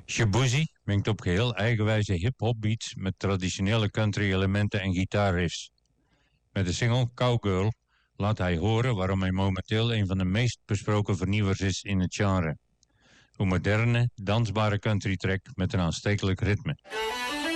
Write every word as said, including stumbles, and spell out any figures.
Shabuzi mengt op geheel eigenwijze hip-hop beats met traditionele country elementen en gitaarriffs. Met de single Cowgirl laat hij horen waarom hij momenteel een van de meest besproken vernieuwers is in het genre. Een moderne, dansbare country track met een aanstekelijk ritme.